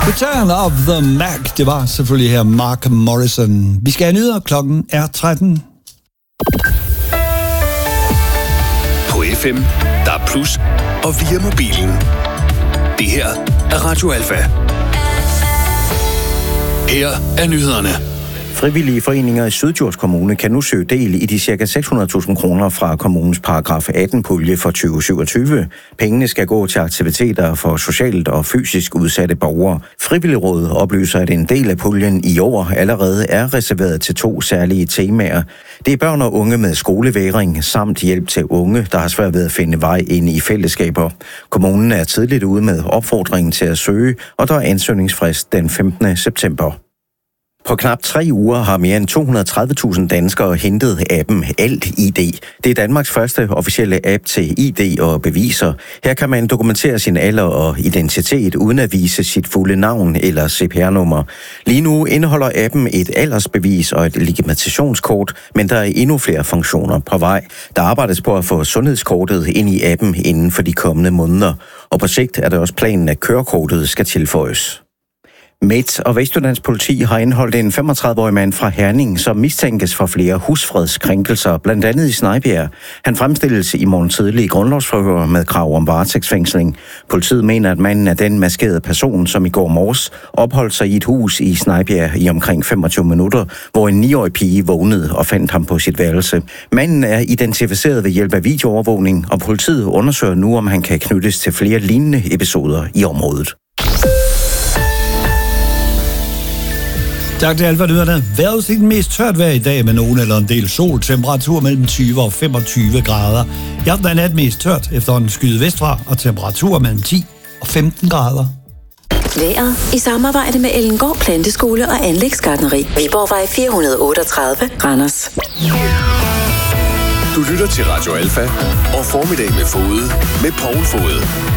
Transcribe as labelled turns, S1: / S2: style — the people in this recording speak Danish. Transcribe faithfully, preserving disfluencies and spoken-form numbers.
S1: Return of the Mac, det var selvfølgelig her Mark Morrison. Vi skal have nyheder, klokken er tretten.
S2: På F M, der er plus, og via mobilen. Det her er Radio Alfa. Her er nyhederne.
S3: Frivillige foreninger i Syddjurs Kommune kan nu søge del i de ca. seks hundrede tusind kroner fra kommunens paragraf atten-pulje for tyve syvogtyve. Pengene skal gå til aktiviteter for socialt og fysisk udsatte borgere. Frivilligrådet oplyser, at en del af puljen i år allerede er reserveret til to særlige temaer. Det er børn og unge med skolevægring samt hjælp til unge, der har svært ved at finde vej ind i fællesskaber. Kommunen er tidligt ude med opfordringen til at søge, og der er ansøgningsfrist den femtende september. På knap tre uger har mere end to hundrede og tredive tusind danskere hentet appen Alt I D. Det er Danmarks første officielle app til I D og beviser. Her kan man dokumentere sin alder og identitet uden at vise sit fulde navn eller C P R-nummer. Lige nu indeholder appen et aldersbevis og et legitimationskort, men der er endnu flere funktioner på vej. Der arbejdes på at få sundhedskortet ind i appen inden for de kommende måneder, og på sigt er det også planen, at kørekortet skal tilføjes. Midt- og Vestjyllands politi har indholdt en femogtredive-årig mand fra Herning, som mistænkes for flere husfredskrænkelser, blandt andet i Snejbjerg. Han fremstilles i morgen tidlig i grundlovsforhør med krav om varetægtsfængsling. Politiet mener, at manden er den maskerede person, som i går morges opholdt sig i et hus i Snejbjerg i omkring femogtyve minutter, hvor en niårig pige vågnede og fandt ham på sit værelse. Manden er identificeret ved hjælp af videoovervågning, og politiet undersøger nu, om han kan knyttes til flere lignende episoder i området.
S1: Tak til Alfa-nyhederne. Vejret til den mest tørt vejr i dag med nogen eller en del sol. Temperatur mellem tyve og femogtyve grader. I aften er nat mest tørt efter en skyde vestfra, og temperatur mellem ti og femten grader.
S4: Vejret i samarbejde med Ellengård Planteskole og Anlægsgartneri. Viborgvej fire hundrede og otteogtredive, Randers.
S2: Du lytter til Radio Alfa og Formiddag med Fode med Poul Fode.